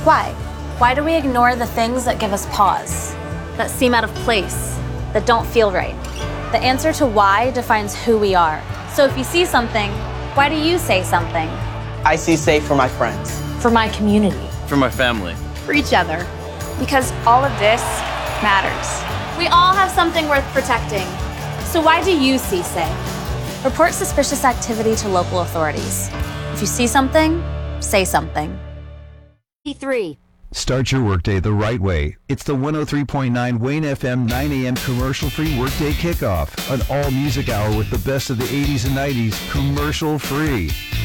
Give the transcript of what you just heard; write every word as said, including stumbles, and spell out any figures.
Why? Why do we ignore the things that give us pause, that seem out of place, that don't feel right? The answer to why defines who we are. So if you see something, why do you say something? I see safe for my friends. For my community. For my family. For each other. Because all of this matters. We all have something worth protecting. So why do you see say? Report suspicious activity to local authorities. If you see something, say something. three. Start your workday the right way. It's the one oh three point nine Wayne F M nine a.m. commercial-free workday kickoff. An all-music hour with the best of the eighties and nineties, commercial-free.